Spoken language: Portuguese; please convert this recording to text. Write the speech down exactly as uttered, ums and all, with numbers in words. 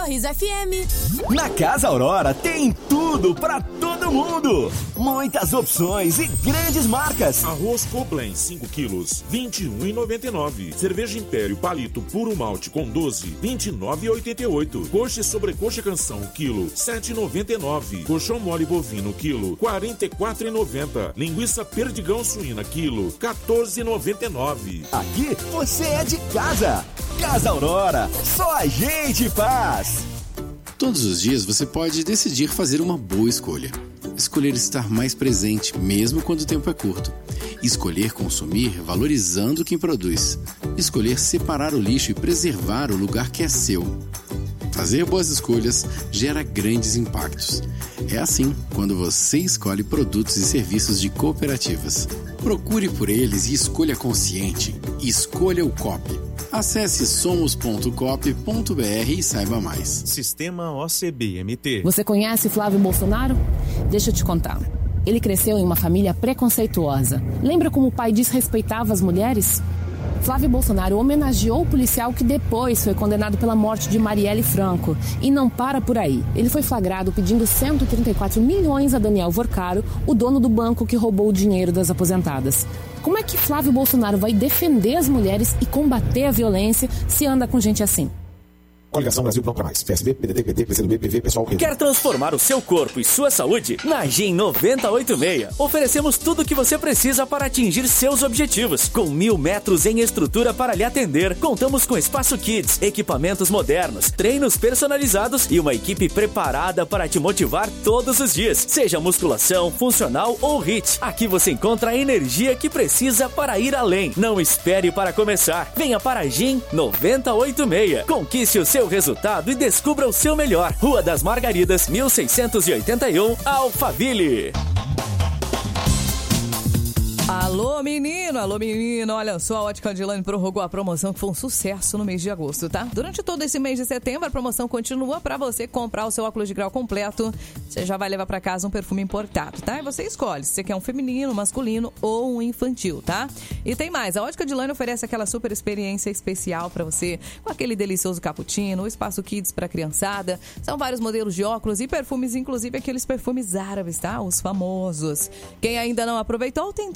Sorriso F M. Na Casa Aurora tem tudo pra todo mundo. Muitas opções e grandes marcas. Arroz Coblen cinco quilos, vinte e um reais e noventa e nove centavos. Cerveja Império Palito Puro Malte com doze, vinte e nove reais e oitenta e oito centavos. Coxa e sobrecoxa Canção quilo, sete reais e noventa e nove centavos. Colchão mole bovino quilo, quarenta e quatro reais e noventa centavos. Linguiça Perdigão suína quilo, quatorze reais e noventa e nove centavos. Aqui você é de casa. Casa Aurora, só a gente faz. Todos os dias você pode decidir fazer uma boa escolha. Escolher estar mais presente, mesmo quando o tempo é curto. Escolher consumir valorizando quem produz. Escolher separar o lixo e preservar o lugar que é seu. Fazer boas escolhas gera grandes impactos. É assim quando você escolhe produtos e serviços de cooperativas. Procure por eles e escolha consciente. Escolha o Coop. Acesse somos ponto coop ponto b r e saiba mais. Sistema O C B M T. Você conhece Flávio Bolsonaro? Deixa eu te contar. Ele cresceu em uma família preconceituosa. Lembra como o pai desrespeitava as mulheres? Flávio Bolsonaro homenageou o policial que depois foi condenado pela morte de Marielle Franco. E não para por aí. Ele foi flagrado pedindo cento e trinta e quatro milhões a Daniel Vorcaro, o dono do banco que roubou o dinheiro das aposentadas. Como é que Flávio Bolsonaro vai defender as mulheres e combater a violência se anda com gente assim? Coligação Brasil Pronto Pra Mais. P S B, P D T, P T, P C do B, P V, Pessoal. Quer transformar o seu corpo e sua saúde? Na Gin noventa e oito e seis, oferecemos tudo o que você precisa para atingir seus objetivos. Com mil metros em estrutura para lhe atender, contamos com espaço kids, equipamentos modernos, treinos personalizados e uma equipe preparada para te motivar todos os dias. Seja musculação, funcional ou HIIT. Aqui você encontra a energia que precisa para ir além. Não espere para começar. Venha para a Gin noventa e oito e seis. Conquiste o seu resultado e descubra o seu melhor. Rua das Margaridas, mil seiscentos e oitenta e um, Alphaville. Alô, menino, alô, menino, olha só, a Ótica Odilane prorrogou a promoção que foi um sucesso no mês de agosto, tá? Durante todo esse mês de setembro, a promoção continua para você comprar o seu óculos de grau completo. Você já vai levar para casa um perfume importado, tá? E você escolhe se você quer um feminino, masculino ou um infantil, tá? E tem mais, a Ótica Odilane oferece aquela super experiência especial para você, com aquele delicioso cappuccino, o espaço kids para criançada. São vários modelos de óculos e perfumes, inclusive aqueles perfumes árabes, tá? Os famosos. Quem ainda não aproveitou, tem